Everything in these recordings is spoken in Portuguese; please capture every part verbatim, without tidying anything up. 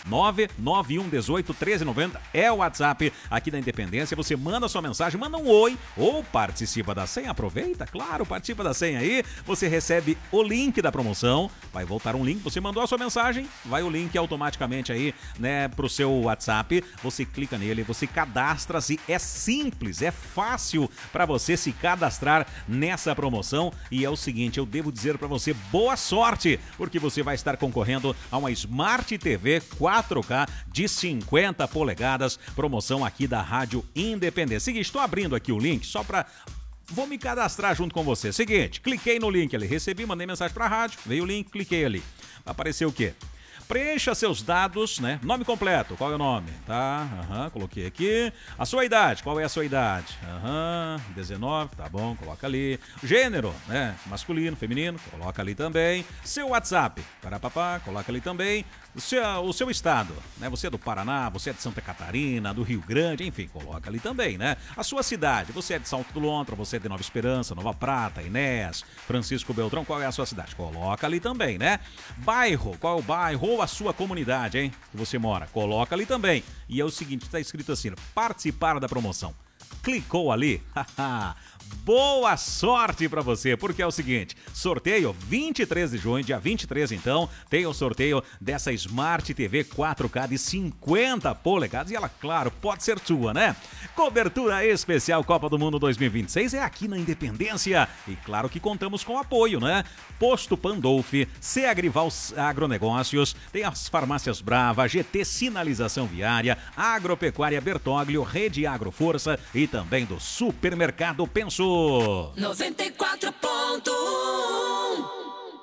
nove nove um um oito um três nove zero é o WhatsApp aqui da Independência. Você manda sua mensagem, manda um oi ou participa da senha. Aproveita, claro, participa da senha aí. Você recebe o link da promoção. Vai voltar um link. Você mandou a sua mensagem, vai o link automaticamente aí, né, pro seu WhatsApp. Você clica nele, você cadastra-se. É simples, é fácil para você se cadastrar nessa promoção. E é o seguinte, eu devo dizer para você, boa sorte, porque você vai estar concorrendo a uma Smart T V quatro K de cinquenta polegadas, promoção aqui da Rádio Independência. Seguinte, estou abrindo aqui o link só para... Vou me cadastrar junto com você. Seguinte, cliquei no link ali, recebi, mandei mensagem para a rádio, veio o link, cliquei ali. Vai aparecer o quê? Preencha seus dados, né? Nome completo, qual é o nome? Tá, aham, coloquei aqui. A sua idade, qual é a sua idade? Aham, dezenove, tá bom, coloca ali. Gênero, né? Masculino, feminino, coloca ali também. Seu WhatsApp, parapapá, coloca ali também. O seu, o seu estado, né? Você é do Paraná, você é de Santa Catarina, do Rio Grande, enfim, coloca ali também, né? A sua cidade, você é de Salto do Lontra, você é de Nova Esperança, Nova Prata, Inés, Francisco Beltrão, qual é a sua cidade? Coloca ali também, né? Bairro, qual é o bairro ou a sua comunidade, hein? Que você mora, coloca ali também. E é o seguinte, tá escrito assim, participar da promoção. Clicou ali, haha. Boa sorte para você, porque é o seguinte, sorteio vinte e três de junho, dia vinte e três então, tem o sorteio dessa Smart T V quatro K de cinquenta polegadas e ela, claro, pode ser sua, né? Cobertura especial Copa do Mundo dois mil e vinte e seis é aqui na Independência e claro que contamos com apoio, né? Posto Pandolfi, C Agrival Agronegócios, tem as farmácias Brava, G T Sinalização Viária, Agropecuária Bertoglio, Rede Agroforça e também do Supermercado Penso. noventa e quatro ponto um.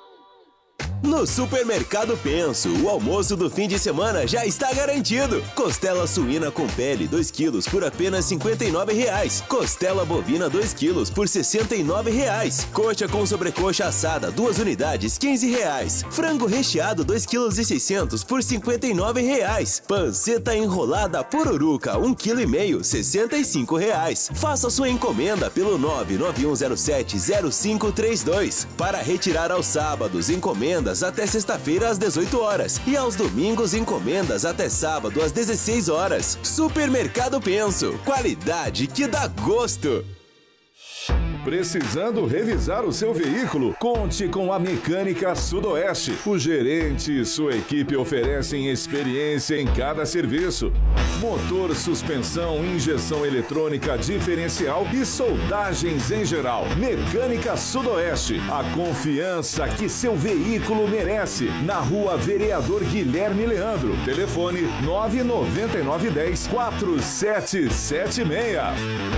No Supermercado Penso, o almoço do fim de semana já está garantido. Costela suína com pele dois quilos por apenas cinquenta e nove reais. Costela bovina dois quilos por sessenta e nove reais. Coxa com sobrecoxa assada duas unidades quinze reais. Frango recheado dois quilos e seiscentos por cinquenta e nove reais. Panceta enrolada pururuca um quilo e meio sessenta e cinco reais. Faça sua encomenda pelo nove nove um zero sete zero cinco três dois. Para retirar aos sábados encomendas até sexta-feira às dezoito horas e aos domingos encomendas até sábado às dezesseis horas. Supermercado Penso, qualidade que dá gosto. Precisando revisar o seu veículo? Conte com a Mecânica Sudoeste. O gerente e sua equipe oferecem experiência em cada serviço. Motor, suspensão, injeção eletrônica diferencial e soldagens em geral. Mecânica Sudoeste, a confiança que seu veículo merece. Na rua Vereador Guilherme Leandro. Telefone nove nove nove um zero quatro sete sete seis.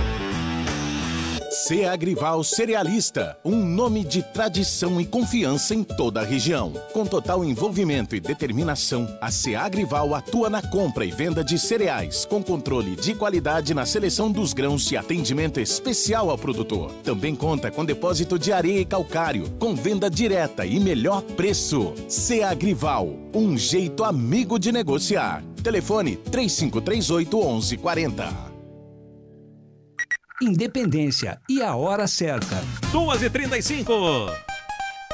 C Agrival Cerealista, um nome de tradição e confiança em toda a região. Com total envolvimento e determinação, a C Agrival atua na compra e venda de cereais, com controle de qualidade na seleção dos grãos e atendimento especial ao produtor. Também conta com depósito de areia e calcário, com venda direta e melhor preço. C Agrival, um jeito amigo de negociar. Telefone três cinco três oito, onze quarenta. Independência e a hora certa. duas e trinta e cinco.